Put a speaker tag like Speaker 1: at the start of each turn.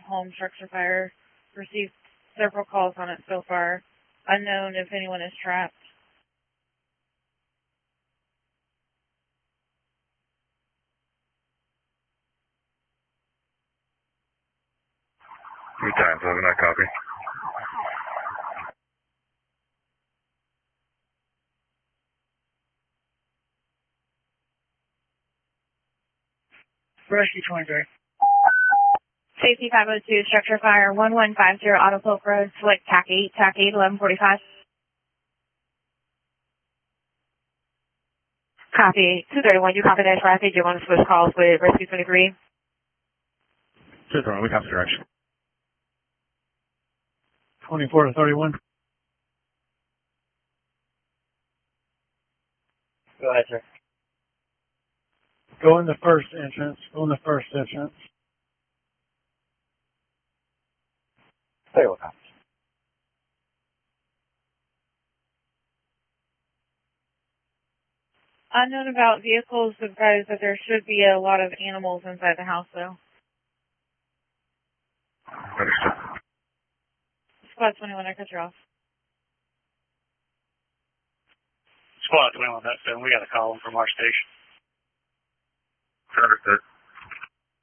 Speaker 1: home structure fire. Received several calls on it so far. Unknown if anyone is trapped.
Speaker 2: Two times, over, not copy.
Speaker 3: Rescue 23.
Speaker 1: Safety 502, structure fire, 1150 Auto Polk Road, select TAC 8, TAC 8, 1145. Copy. 231, you copy that traffic. You want to switch calls with Rescue 23?
Speaker 2: 231, we copy direction.
Speaker 3: 24 to 31.
Speaker 4: Go ahead, sir.
Speaker 3: Go in the first entrance. Go in the first entrance.
Speaker 4: Say what happens.
Speaker 1: Unknown about vehicles, advised that there should be a lot of animals inside the house, though.
Speaker 2: Understood.
Speaker 1: Squad 21, I cut you off.
Speaker 5: Squad 21, that's 7. We got a call from our station.
Speaker 2: Understood.